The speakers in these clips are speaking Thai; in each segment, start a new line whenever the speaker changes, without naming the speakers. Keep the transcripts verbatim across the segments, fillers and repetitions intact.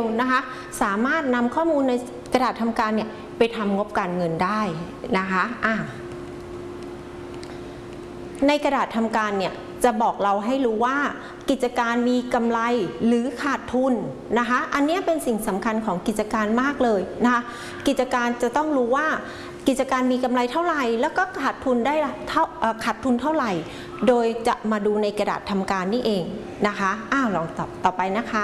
วนะคะสามารถนำข้อมูลในกระดาษทำการเนี่ยไปทำงบการเงินได้นะคะอ่ะในกระดาษทำการเนี่ยจะบอกเราให้รู้ว่ากิจการมีกำไรหรือขาดทุนนะคะอันนี้เป็นสิ่งสำคัญของกิจการมากเลยนะคะกิจการจะต้องรู้ว่ากิจการมีกำไรเท่าไหร่แล้วก็ขาดทุนได้เท่าขาดทุนเท่าไหร่โดยจะมาดูในกระดาษทำการนี่เองนะคะอ้าวลองตอบต่อไปนะคะ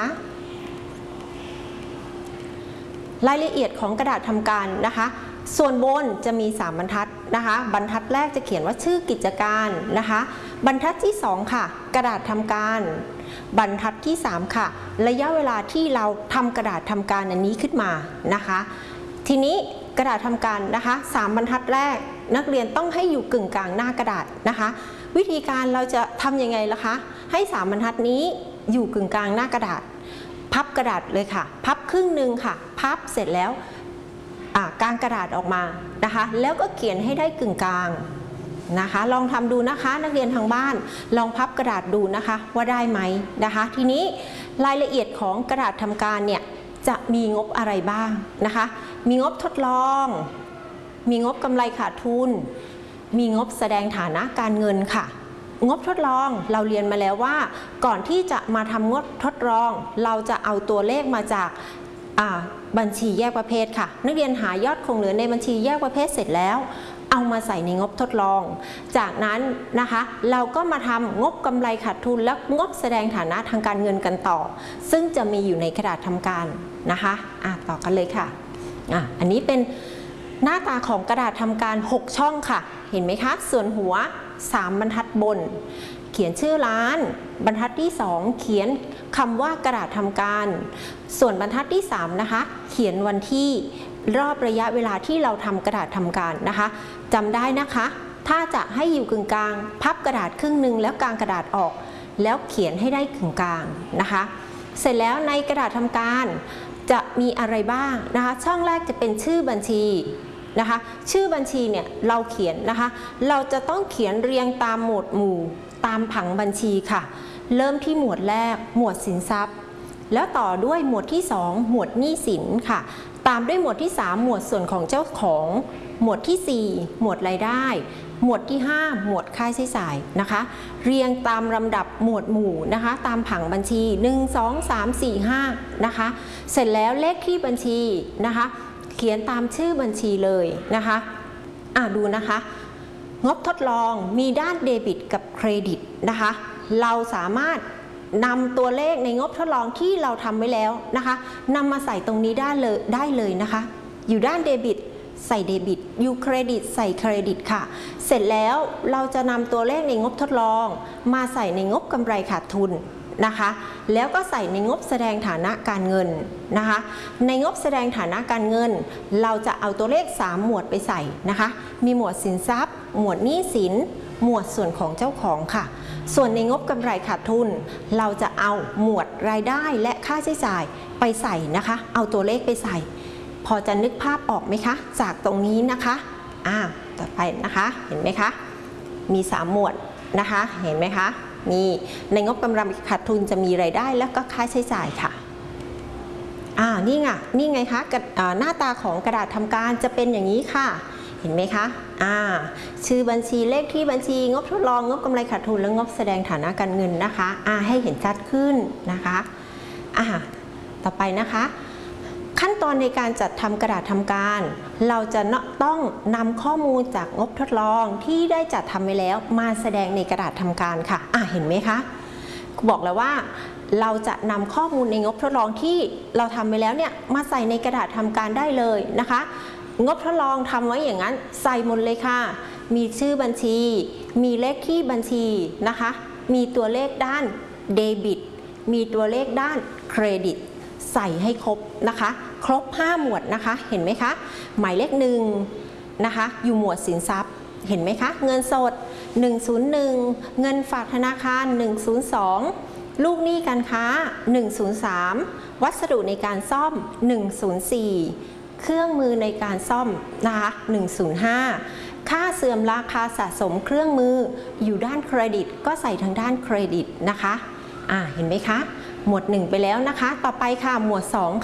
รายละเอียดของกระดาษทำการนะคะส่วนบนจะมีสามบรรทัดนะคะบรรทัดแรกจะเขียนว่าชื่อกิจการนะคะบรรทัดที่สองค่ะกระดาษทำการบรรทัดที่สามค่ะระยะเวลาที่เราทำกระดาษทำการอันนี้ขึ้นมานะคะทีนี้กระดาษทำการนะคะสามบรรทัดแรกนักเรียนต้องให้อยู่กึ่งกลางหน้ากระดาษนะคะวิธีการเราจะทำยังไงล่ะคะให้สามบรรทัดนี้อยู่กึ่งกลางหน้ากระดาษพับกระดาษเลยค่ะพับครึ่งหนึ่งค่ะพับเสร็จแล้วกางกระดาษออกมานะคะแล้วก็เขียนให้ได้กึ่งกลางนะคะลองทำดูนะคะนักเรียนทางบ้านลองพับกระดาษดูนะคะว่าได้ไหมนะคะทีนี้รายละเอียดของกระดาษทำการเนี่ยจะมีงบอะไรบ้างนะคะมีงบทดลองมีงบกำไรขาดทุนมีงบแสดงฐานะการเงินค่ะงบทดลองเราเรียนมาแล้วว่าก่อนที่จะมาทำงบทดลองเราจะเอาตัวเลขมาจากบัญชีแยกประเภทค่ะนักเรียนหายอดคงเหลือในบัญชีแยกประเภทเสร็จแล้วเอามาใส่ในงบทดลองจากนั้นนะคะเราก็มาทำงบกำไรขาดทุนและงบแสดงฐานะทางการเงินกันต่อซึ่งจะมีอยู่ในกระดาษทำการนะคะอ่ะต่อกันเลยค่ะอ่ะอันนี้เป็นหน้าตาของกระดาษทำการหกช่องค่ะเห็นไหมคะส่วนหัวสามบรรทัดบนเขียนชื่อร้านบรรทัดที่สองเขียนคำว่ากระดาษทำการส่วนบรรทัดที่สามนะคะเขียนวันที่รอบระยะเวลาที่เราทำกระดาษทำการนะคะจำได้นะคะถ้าจะให้อยู่กึ่งกลางพับกระดาษครึ่งหนึ่งแล้วกางกระดาษออกแล้วเขียนให้ได้กึ่งกลางนะคะเสร็จแล้วในกระดาษทำการจะมีอะไรบ้างนะคะช่องแรกจะเป็นชื่อบัญชีนะคะชื่อบัญชีเนี่ยเราเขียนนะคะเราจะต้องเขียนเรียงตามหมวดหมู่ตามผังบัญชีค่ะเริ่มที่หมวดแรกหมวดสินทรัพย์แล้วต่อด้วยหมวดที่สองหมวดหนี้สินค่ะตามด้วยหมวดที่สามหมวดส่วนของเจ้าของหมวดที่สี่หมวดรายได้หมวดที่ห้าหมวดค่าใช้จ่ายนะคะเรียงตามลำดับหมวดหมู่นะคะตามผังบัญชีหนึ่ง สอง สาม สี่ ห้านะคะเสร็จแล้วเลขที่บัญชีนะคะเขียนตามชื่อบัญชีเลยนะคะอ่ะดูนะคะงบทดลองมีด้านเดบิตกับเครดิตนะคะเราสามารถนำตัวเลขในงบทดลองที่เราทำไว้แล้วนะคะนำมาใส่ตรงนี้ได้เลยได้เลยนะคะอยู่ด้านเดบิตใส่เดบิตอยู่เครดิตใส่เครดิตค่ะเสร็จแล้วเราจะนำตัวเลขในงบทดลองมาใส่ในงบกำไรขาดทุนนะคะแล้วก็ใส่ในงบแสดงฐานะการเงินนะคะในงบแสดงฐานะการเงินเราจะเอาตัวเลขสามหมวดไปใส่นะคะมีหมวดสินทรัพย์หมวดหนี้สินหมวดส่วนของเจ้าของค่ะส่วนในงบกำไรขาดทุนเราจะเอาหมวดรายได้และค่าใช้จ่ายไปใส่นะคะเอาตัวเลขไปใส่พอจะนึกภาพออกไหมคะจากตรงนี้นะคะอ่าต่อไปนะคะเห็นไหมคะมีสามหมวดนะคะเห็นไหมคะมีในงบกำไรขาดทุนจะมีรายได้แล้วก็ค่าใช้จ่ายค่ะอ่านี่ไงนี่ไงคะหน้าตาของกระดาษทำการจะเป็นอย่างนี้ค่ะเห็นไหมคะอ่าชื่อบัญชีเลขที่บัญชีงบทดลองงบกำไรขาดทุนและงบแสดงฐานะการเงินนะคะอ่าให้เห็นชัดขึ้นนะคะอ่าต่อไปนะคะขั้นตอนในการจัดทำกระดาษทำการเราจะต้องนำข้อมูลจากงบทดลองที่ได้จัดทำไว้แล้วมาแสดงในกระดาษทำการค่ะอ่ะเห็นไหมคะบอกแล้วว่าเราจะนำข้อมูลในงบทดลองที่เราทำไปแล้วเนี่ยมาใส่ในกระดาษทำการได้เลยนะคะงบทดลองทำไว้อย่างนั้นใส่หมดเลยค่ะมีชื่อบัญชีมีเลขที่บัญชีนะคะมีตัวเลขด้านเดบิตมีตัวเลขด้านเครดิตใส่ให้ครบนะคะครบห้าหมวดนะคะเห็นไหมคะหมายเลขหนึ่งนะคะอยู่หมวดสินทรัพย์เห็นไหมคะเงินสดหนึ่งศูนย์หนึ่งเงินฝากธนาคารหนึ่งศูนย์สองลูกหนี้การค้าหนึ่งศูนย์สามวัสดุในการซ่อมหนึ่งศูนย์สี่เครื่องมือในการซ่อมนะคะหนึ่งศูนย์ห้าค่าเสื่อมราคาสะสมเครื่องมืออยู่ด้านเครดิตก็ใส่ทางด้านเครดิตนะคะอ่าเห็นไหมคะหมวดหนึ่งไปแล้วนะคะต่อไปค่ะหมวดสอง